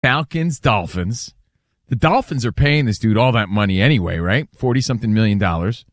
Falcons, Dolphins. The Dolphins are paying this dude all that money anyway, right? $40-something million. Does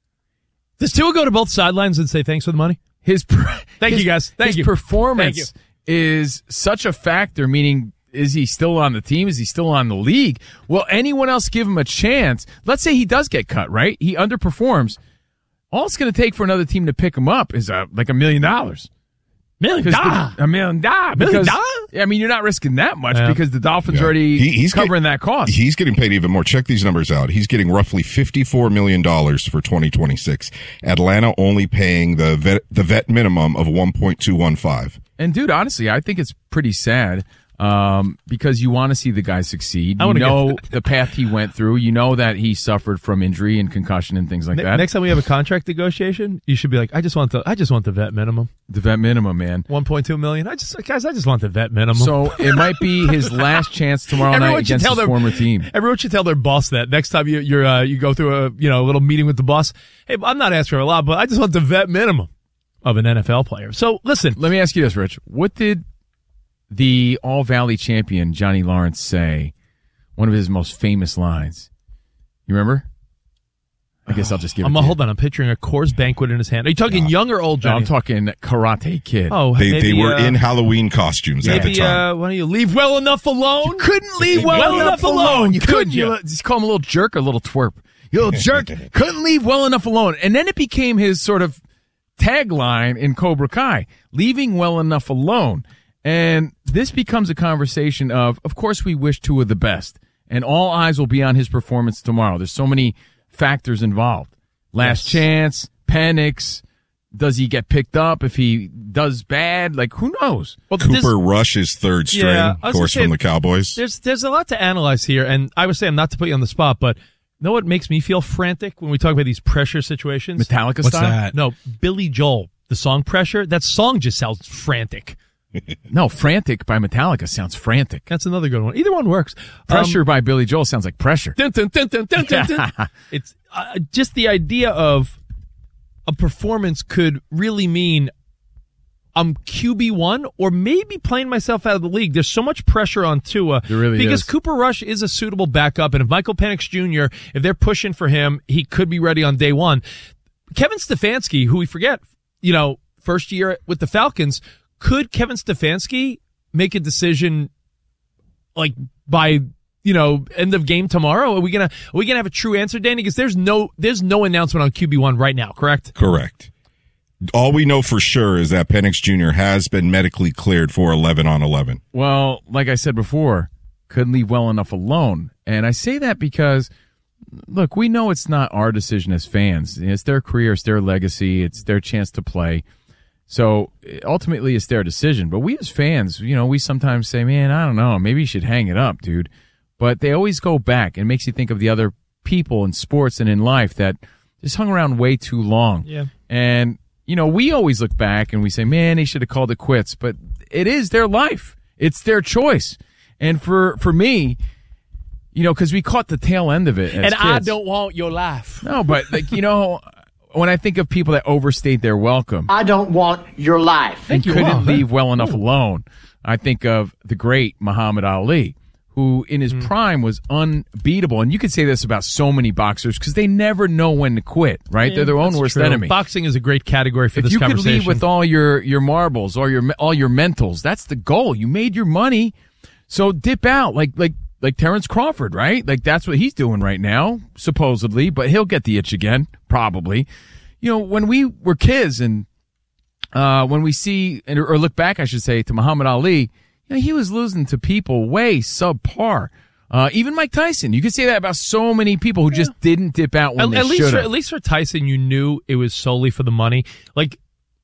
Tua go to both sidelines and say thanks for the money? Thank you, guys. Thank you. His performance is such a factor, meaning, is he still on the team? Is he still on the league? Will anyone else give him a chance? Let's say he does get cut, right? He underperforms. All it's going to take for another team to pick him up is like $1 million. $1 million? $1 million. Because, I mean, you're not risking that much because the Dolphins already he's covering that cost. He's getting paid even more. Check these numbers out. He's getting roughly $54 million for 2026. Atlanta only paying the vet minimum of $1.215. And, dude, honestly, I think it's pretty sad because you want to see the guy succeed. You know the path he went through. You know that he suffered from injury and concussion and things like that. Next time we have a contract negotiation, you should be like, I just want the vet minimum. The vet minimum, man. $1.2 million. I just want the vet minimum. So it might be his last chance tomorrow night against his former team. Everyone should tell their boss that next time you go through a little meeting with the boss. Hey, I'm not asking for a lot, but I just want the vet minimum of an NFL player. So listen, let me ask you this, Rich. What did the All-Valley champion Johnny Lawrence say? One of his most famous lines. You remember? I guess I'll just give it to you. Hold on. I'm picturing a Coors Banquet in his hand. Are you talking young or old, Johnny? No, I'm talking Karate Kid. Oh, they were in Halloween costumes at the time. Why don't you leave well enough alone? You couldn't leave well enough alone. You couldn't. You just call him a little jerk or a little twerp. You little jerk. Couldn't leave well enough alone. And then it became his sort of tagline in Cobra Kai, leaving well enough alone. And this becomes a conversation of course, we wish Tua the best, and all eyes will be on his performance tomorrow. There's so many factors involved. Last chance, Penix. Does he get picked up if he does bad? Like, who knows? Well, Cooper Rush is third string, of course, from the Cowboys. There's a lot to analyze here, and I was saying not to put you on the spot, but you know what makes me feel frantic when we talk about these pressure situations? Metallica What's style? That? No, Billy Joel, the song Pressure. That song just sounds frantic. No, Frantic by Metallica sounds frantic. That's another good one. Either one works. Pressure by Billy Joel sounds like pressure. Dun, dun, dun, dun, dun, dun, dun. It's just the idea of a performance could really mean I'm QB1 or maybe playing myself out of the league. There's so much pressure on Tua. There really because is. Cooper Rush is a suitable backup, and if Michael Penix Jr., if they're pushing for him, he could be ready on day one. Kevin Stefanski, who we forget, first year with the Falcons, could Kevin Stefanski make a decision like by end of game tomorrow? Are we gonna have a true answer, Danny? Because there's no announcement on QB1 right now, correct? Correct. All we know for sure is that Penix Jr. has been medically cleared for 11-on-11. Well, like I said before, couldn't leave well enough alone. And I say that because, look, we know it's not our decision as fans. It's their career, it's their legacy, it's their chance to play. So ultimately, it's their decision. But we as fans, we sometimes say, man, I don't know, maybe you should hang it up, dude. But they always go back, and it makes you think of the other people in sports and in life that just hung around way too long. Yeah. And, we always look back and we say, man, they should have called it quits. But it is their life. It's their choice. And for me, because we caught the tail end of it as kids. I don't want your life. No, but, when I think of people that overstayed their welcome. I don't want your life. And couldn't leave well enough alone. I think of the great Muhammad Ali, who in his prime was unbeatable. And you could say this about so many boxers because they never know when to quit, right? Yeah, they're their own worst enemy. Boxing is a great category for this conversation. conversation. If you could leave with all your marbles or all your mentals, that's the goal. You made your money, so dip out like Terrence Crawford, right? Like that's what he's doing right now, supposedly, but he'll get the itch again, probably. When we were kids and when we see or look back, I should say, to Muhammad Ali, he was losing to people way subpar. Even Mike Tyson. You could say that about so many people who just didn't dip out when they should have. At least for Tyson, you knew it was solely for the money. Like,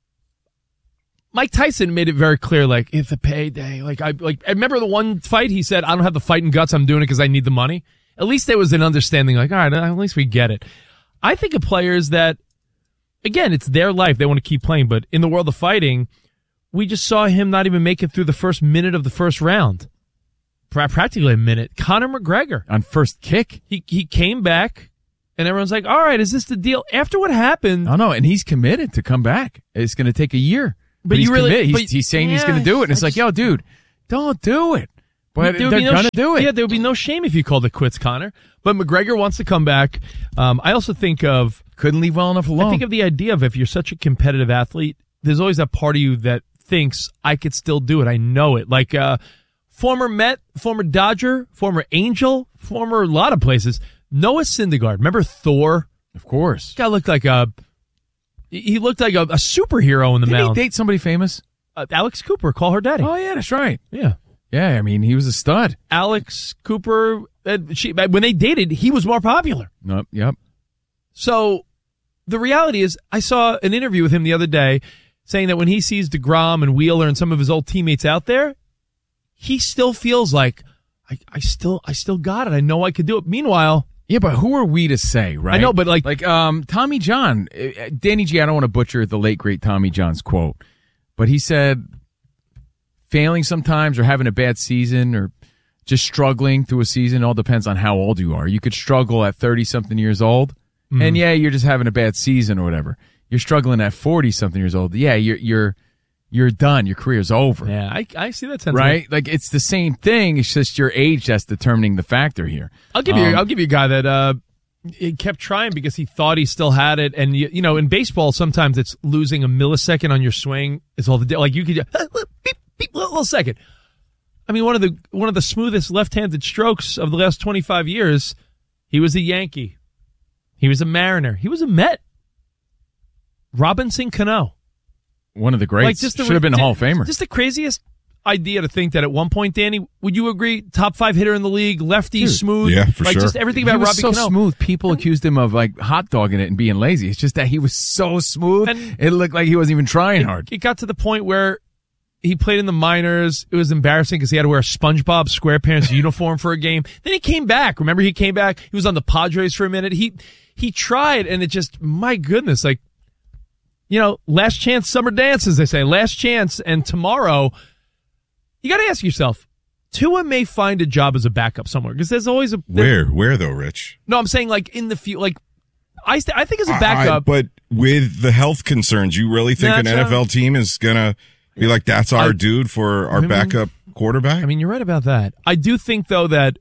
Mike Tyson made it very clear, like, it's a payday. I remember the one fight he said, I don't have the fighting guts, I'm doing it because I need the money. At least there was an understanding, like, all right, at least we get it. I think of players that, again, it's their life, they want to keep playing, but in the world of fighting, we just saw him not even make it through the first minute of the first round. Practically a minute. Conor McGregor. On first kick? He came back, and everyone's like, all right, is this the deal? After what happened... Oh, no, and he's committed to come back. It's going to take a year. But he's saying he's going to do it. And it's like, yo, dude, don't do it. But they're going to do it. Yeah, there would be no shame if you called it quits, Connor. But McGregor wants to come back. I also think of... Couldn't leave well enough alone. I think of the idea of if you're such a competitive athlete, there's always that part of you that thinks, I could still do it. I know it. Like former Met, former Dodger, former Angel, former a lot of places. Noah Syndergaard. Remember Thor? Of course. This guy looked like a superhero in the mound. Did he date somebody famous? Alex Cooper, Call Her Daddy. Oh, yeah, that's right. Yeah. Yeah, I mean, he was a stud. Alex Cooper, when they dated, he was more popular. Yep. So the reality is, I saw an interview with him the other day saying that when he sees DeGrom and Wheeler and some of his old teammates out there, he still feels like, I still got it. I know I could do it. Meanwhile... Yeah, but who are we to say, right? I know, but like Tommy John, Danny G, I don't want to butcher the late, great Tommy John's quote, but he said failing sometimes or having a bad season or just struggling through a season all depends on how old you are. You could struggle at 30-something years old, and yeah, you're just having a bad season or whatever. You're struggling at 40-something years old. Yeah, you're done. Your career's over. Yeah, I see that sentiment. Right? Like, it's the same thing. It's just your age that's determining the factor here. I'll give you a guy that he kept trying because he thought he still had it. And, you know, in baseball, sometimes it's losing a millisecond on your swing. It's all the like you could beep, beep, little second. I mean, one of the smoothest left-handed strokes of the last 25 years. He was a Yankee. He was a Mariner. He was a Met. Robinson Cano. One of the greats. Should have been a Hall of Famer. Just the craziest idea to think that at one point, Danny, would you agree, top 5 hitter in the league, lefty, smooth? Yeah, for sure. Just everything about Robbie Cano. So smooth, people accused him of like hot dogging it and being lazy. It's just that he was so smooth, and it looked like he wasn't even trying hard. It got to the point where he played in the minors. It was embarrassing because he had to wear a SpongeBob SquarePants uniform for a game. Then he came back. Remember, he came back. He was on the Padres for a minute. He tried, and it just, my goodness, like, you know, last chance summer dance, as they say, last chance. And tomorrow, you got to ask yourself, Tua may find a job as a backup somewhere because there's always a where though, Rich? No, I'm saying like in the field, like I think as a backup. But with the health concerns, you really think an NFL team is gonna be like, that's our dude for our backup quarterback? I mean, you're right about that. I do think though that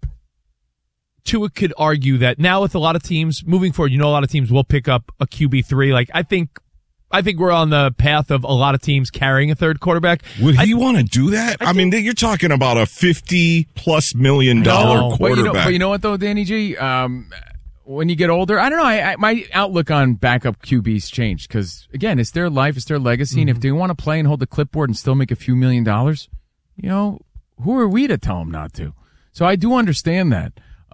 Tua could argue that now with a lot of teams moving forward, you know, a lot of teams will pick up a QB3. Like I think we're on the path of a lot of teams carrying a third quarterback. Would he want to do that? I mean, you're talking about a $50+ million quarterback. But you know what, though, Danny G? When you get older, I don't know. My outlook on backup QBs changed because, again, it's their life, it's their legacy, and if they want to play and hold the clipboard and still make a few $1 million, you know, who are we to tell them not to? So I do understand that.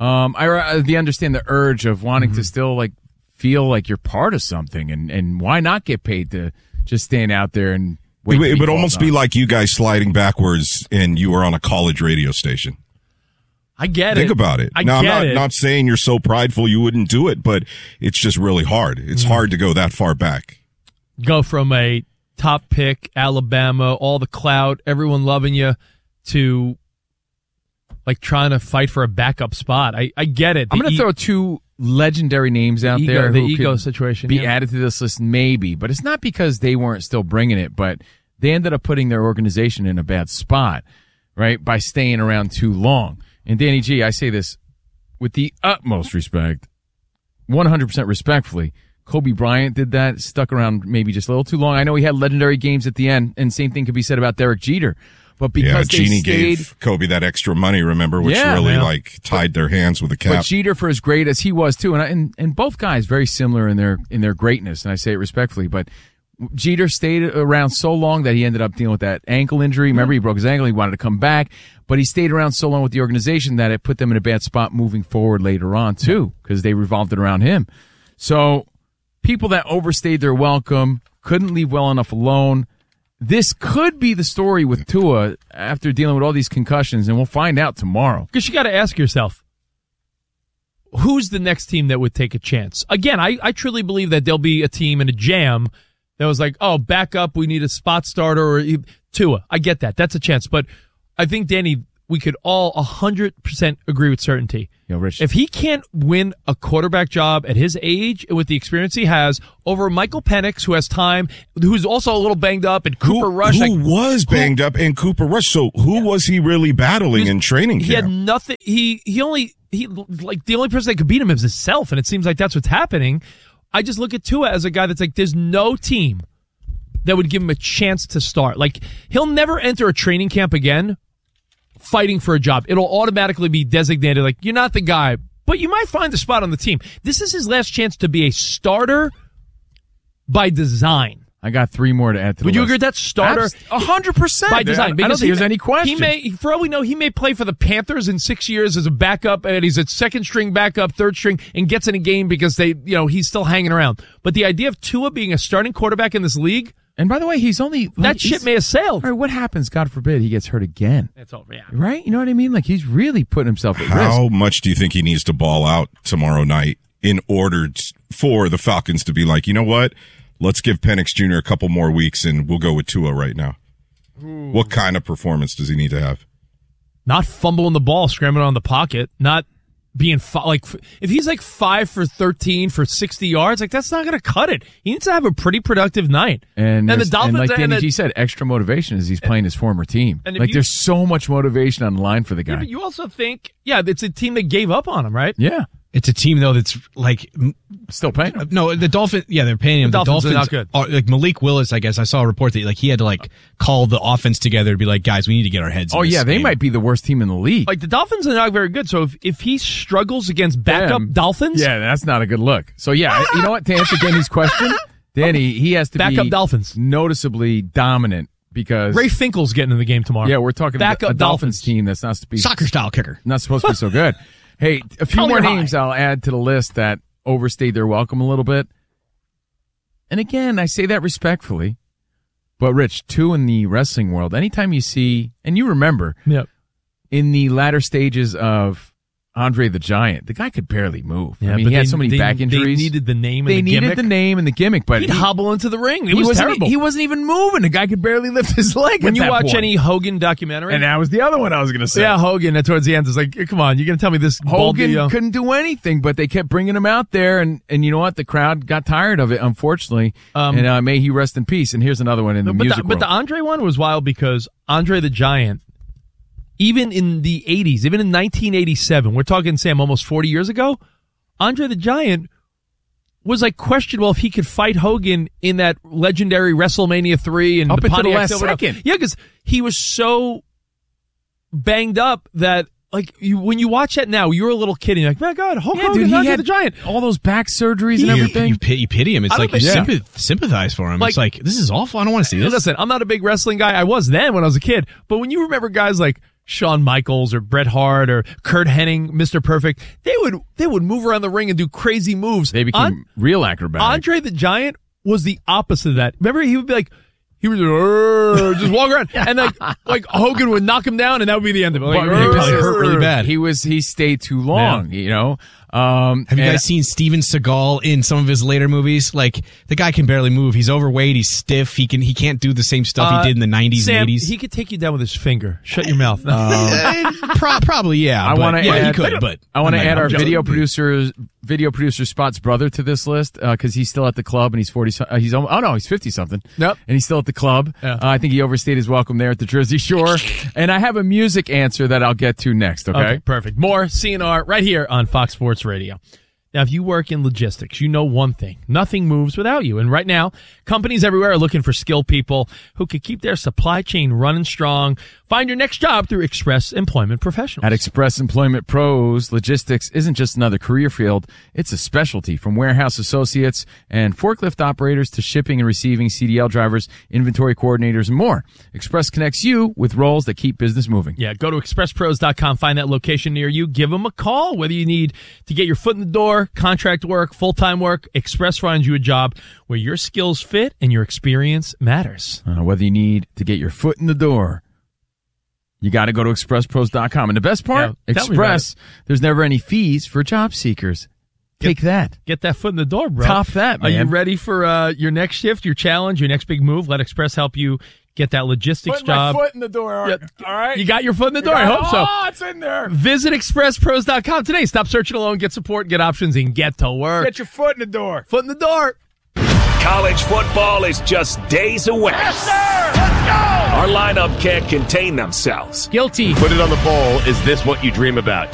I understand the urge of wanting to still, like, feel like you're part of something, and why not get paid to just stand out there and wait? It would almost be like you guys sliding backwards and you were on a college radio station. I get it. Think about it. I'm not saying you're so prideful you wouldn't do it, but it's just really hard. It's hard to go that far back. Go from a top pick, Alabama, all the clout, everyone loving you, to like trying to fight for a backup spot. I get it. I'm going to throw 2 legendary names out there. The who ego could situation. Be added to this list, maybe. But it's not because they weren't still bringing it, but they ended up putting their organization in a bad spot, right, by staying around too long. And Danny G, I say this with the utmost respect, 100% respectfully. Kobe Bryant did that, stuck around maybe just a little too long. I know he had legendary games at the end, and same thing could be said about Derek Jeter. But because Jeannie gave Kobe that extra money, remember, which like tied their hands with a cap. But Jeter, for as great as he was too, and both guys very similar in their greatness, and I say it respectfully, but Jeter stayed around so long that he ended up dealing with that ankle injury. Remember, he broke his ankle, he wanted to come back, but he stayed around so long with the organization that it put them in a bad spot moving forward later on too, because they revolved it around him. So people that overstayed their welcome, couldn't leave well enough alone. This could be the story with Tua after dealing with all these concussions, and we'll find out tomorrow. Because you got to ask yourself, who's the next team that would take a chance? Again, I truly believe that there'll be a team in a jam that was like, oh, back up, we need a spot starter, or Tua. I get that. That's a chance. But I think, Danny, we could all 100% agree with certainty. Yo, Rich. If he can't win a quarterback job at his age and with the experience he has over Michael Penix, who has time, who's also a little banged up, and Cooper Rush. Who was banged up in Cooper Rush? So who was he really battling in training camp? He had nothing. He the only person that could beat him is himself, and it seems like that's what's happening. I just look at Tua as a guy that's like, there's no team that would give him a chance to start. Like, he'll never enter a training camp again fighting for a job. It'll automatically be designated like, you're not the guy, but you might find a spot on the team. This is his last chance to be a starter by design. I got 3 more to add to the Would you list. agree with that? Starter 100% by design. I don't think there's any question. He may, for all we know, he may play for the Panthers in 6 years as a backup, and he's a second string backup, third string, and gets in a game because he's still hanging around. But the idea of Tua being a starting quarterback in this league, and by the way, he's only that ship may have sailed. All right, what happens? God forbid he gets hurt again. That's all. Yeah. Right? You know what I mean? Like, he's really putting himself at risk. How much do you think he needs to ball out tomorrow night in order for the Falcons to be like, you know what? Let's give Penix Jr. a couple more weeks and we'll go with Tua right now. Ooh. What kind of performance does he need to have? Not fumbling the ball, scrambling on the pocket, not being if he's like 5 for 13 for 60 yards, like that's not going to cut it. He needs to have a pretty productive night. And the Dolphins, and like Danny G said, extra motivation as he's playing his former team. And like there's so much motivation on the line for the guy. Yeah, but you also think, it's a team that gave up on him, right? Yeah. It's a team, though, that's like still paying him. No, the Dolphins. Yeah, they're paying him. The Dolphins are not good. Like Malik Willis, I guess I saw a report that he had to call the offense together to be like, guys, we need to get our heads. Oh in this yeah, they game. might be the worst team in the league. Like the Dolphins are not very good. So if he struggles against backup Dolphins, yeah, that's not a good look. So yeah, you know what? To answer Danny's question, Danny, he has to backup be Dolphins noticeably dominant. Because Ray Finkel's getting in the game tomorrow. Yeah, we're talking about a Dolphins team that's not supposed to be soccer style kicker. Not supposed to be so good. Hey, a few more names I'll add to the list that overstayed their welcome a little bit. And again, I say that respectfully. But Rich, 2 in the wrestling world, anytime you see, and you remember, in the latter stages of Andre the Giant, the guy could barely move. Yeah, I mean, he had so many back injuries. They needed the name and the the gimmick. They needed the name and the gimmick, but he'd hobble into the ring. It was terrible. He wasn't even moving. The guy could barely lift his leg. When at you that watch point. any Hogan documentary, and that was the other one I was going to say. Yeah, Hogan. Towards the end, is like, come on, you're going to tell me this? Hogan couldn't do anything, but they kept bringing him out there, and you know what? The crowd got tired of it, unfortunately. And may he rest in peace. And here's another one in the music world. But the Andre one was wild because Andre the Giant, even in the 80s, even in 1987, we're talking, Sam, almost 40 years ago, Andre the Giant was questionable if he could fight Hogan in that legendary WrestleMania 3 and up the until the Pontiac last second. Yeah, because he was so banged up that when you watch that now, you're a little kid and you're like, my God, Hogan, he had the Giant. All those back surgeries and everything. You pity him. It's like you sympathize for him. It's like, this is awful. I don't want to see this. Listen, I'm not a big wrestling guy. I was then when I was a kid. But when you remember guys like Shawn Michaels or Bret Hart or Kurt Hennig, Mr. Perfect, they would move around the ring and do crazy moves. They became real acrobatic. Andre the Giant was the opposite of that. Remember, he would be like, he would just walk around, and like Hogan would knock him down, and that would be the end of it. He probably hurt really bad. He stayed too long, you know. Have you guys seen Steven Seagal in some of his later movies? Like, the guy can barely move. He's overweight. He's stiff. He can't do the same stuff he did in the 90s Sam, and 80s. He could take you down with his finger. Shut your mouth. Probably, yeah. I want to add. He could, but I want to add our video producer Spot's brother to this list because he's still at the club and he's 40. He's 50 something. Nope. And he's still at the club. Yeah. I think he overstayed his welcome there at the Jersey Shore. And I have a music answer that I'll get to next. Okay, perfect. More CNR right here on Fox Sports Radio. Now, if you work in logistics, you know one thing. Nothing moves without you. And right now, companies everywhere are looking for skilled people who could keep their supply chain running strong. Find your next job through Express Employment Professionals. At Express Employment Pros, logistics isn't just another career field. It's a specialty. From warehouse associates and forklift operators to shipping and receiving CDL drivers, inventory coordinators, and more. Express connects you with roles that keep business moving. Yeah, go to expresspros.com, find that location near you. Give them a call, whether you need to get your foot in the door, contract work, full-time work. Express finds you a job where your skills fit and your experience matters. Whether you need to get your foot in the door, you got to go to expresspros.com. And the best part, Express, there's never any fees for job seekers. Take that. Get that foot in the door, bro. Top that, man. Are you ready for your next shift, your challenge, your next big move? Let Express help you get that logistics Put job. my foot in the door. All right. You got your foot in the door. I hope so. Oh, it's in there. Visit ExpressPros.com today. Stop searching alone. Get support, get options, and get to work. Get your foot in the door. Foot in the door. College football is just days away. Yes, sir. Let's go. Our lineup can't contain themselves. Guilty. Put it on the bowl. Is this what you dream about?